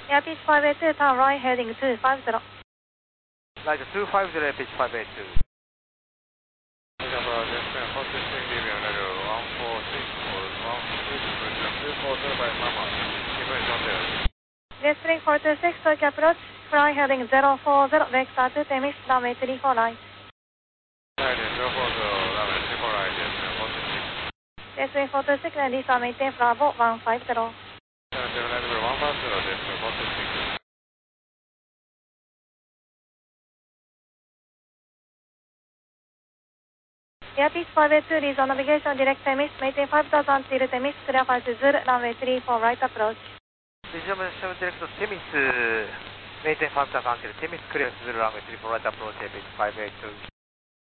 Air pitch 582, turn right heading 250. Right 250, Air pitch 582. Westring 426, Tokyo approach, fly heading 040, vector to Temis, runway 34 right. Westring 426, landing runway 10, Bravo 150. Air pitch 582, resume navigation, direct Temis, maintain 5000 till Temis, clear 5 to Zulu, runway 34 right approach. Resume direct Temis, maintain 5000 till Temis, clear Zulu, runway 34 right approach, Air pitch 582.